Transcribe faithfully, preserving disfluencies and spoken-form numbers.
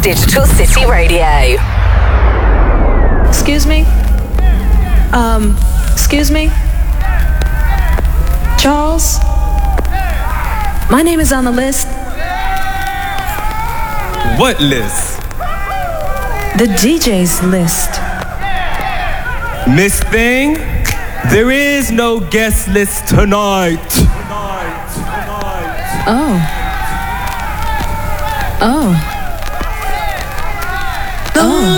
Digital City Radio. Excuse me? Um, excuse me? Charles? My name is on the list. What list? The D J's list. Miss Thing, there is no guest list tonight. Oh. Oh. Oh.